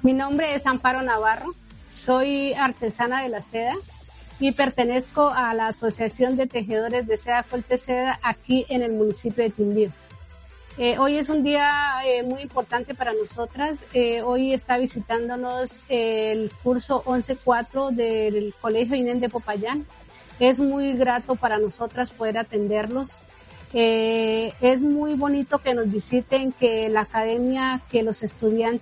Mi nombre es Amparo Navarro, soy artesana de la seda y pertenezco a la Asociación de Tejedores de Seda Colteseda aquí en el municipio de Quindío. Hoy es un día muy importante para nosotras. Hoy está visitándonos el curso 11-4 del Colegio INEN de Popayán. Es muy grato para nosotras poder atenderlos. Es muy bonito que nos visiten, que la academia, que los estudiantes